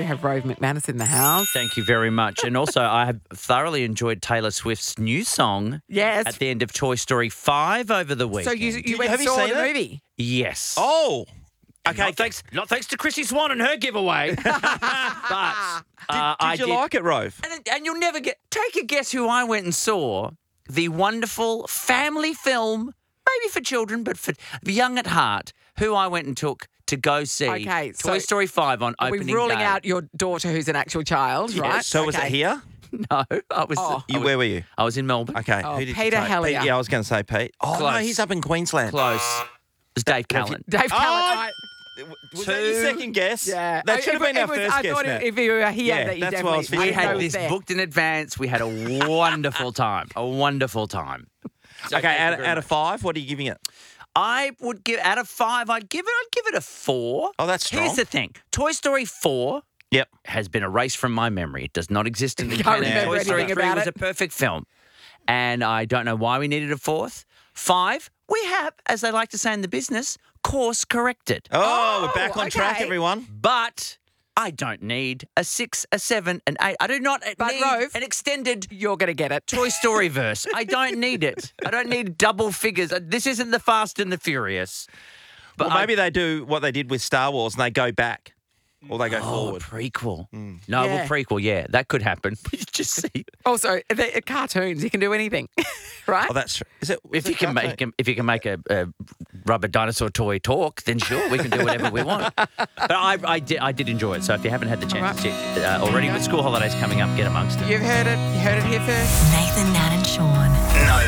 have Rove McManus in the house. Thank you very much. And also, I have thoroughly enjoyed Taylor Swift's new song Yes. at the end of Toy Story 5 over the weekend. So you went have and you saw seen the it? movie? Yes. Oh. Okay. Not thanks to Chrissy Swan and her giveaway. But I Did you like it, Rove? And you'll never take a guess who I went and saw. The wonderful family film, maybe for children, but for young at heart, who I went and took to go see Okay, so Toy Story 5 on Are we opening ruling day. out your daughter who's an actual child, right? So was it Okay. here? No, I was. Oh. Where were you? I was in Melbourne. Okay. Oh, Who did Peter you take? Hellier. Pete, yeah, I was going to say Pete. Oh, no, Close. he's up in Queensland. Close. It was Dave Callan. Dave Callan. Oh, was that your Two- second guess? Yeah. That should have been our first I guess, thought Matt. if you were here Yeah, that you that's definitely what I was We thinking. had go this there. booked in advance. We had a wonderful time. A wonderful time. So Okay, thank you very out of much. 5, what are you giving it? I would give out of 5. I'd give it a 4. Oh, that's strong. Here's the thing: Toy Story 4 Yep. has been erased from my memory. It does not exist in the Can't canon. remember Toy Story anything 3 about was it. a perfect film, and I don't know why we needed a 4th. 5, we have, as they like to say in the business, course corrected. Oh, we're back on track, okay. everyone. But I don't need a 6, a 7, an 8. I do not But, need Rove- an extended You're going to get it. Toy Story verse. I don't need it. I don't need double figures. This isn't the Fast and the Furious. But Well, maybe they do what they did with Star Wars and they go back or they go forward. prequel. Mm. No, Yeah. well, prequel, yeah. That could happen. You just see. Also, the cartoons, you can do anything, right? Oh, that's true. Is it? If you can make a rubber dinosaur toy talk, then sure, we can do whatever we want. But I did enjoy it. So if you haven't had the chance to see it already with school holidays coming up, get amongst it. You've heard it. You heard it here first. Nathan, Nat, and Sean. No